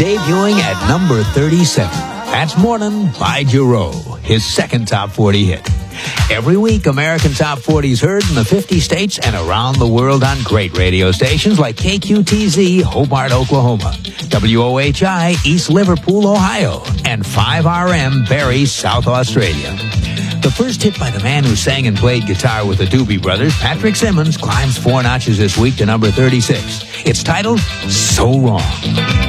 debuting at number 37. That's Mornin' by Giro, his second top 40 hit. Every week, American Top 40 is heard in the 50 states and around the world on great radio stations like KQTZ, Hobart, Oklahoma, WOHI, East Liverpool, Ohio, and 5RM, Barrie, South Australia. The first hit by the man who sang and played guitar with the Doobie Brothers, Patrick Simmons, climbs 4 notches this week to number 36. It's titled So Wrong.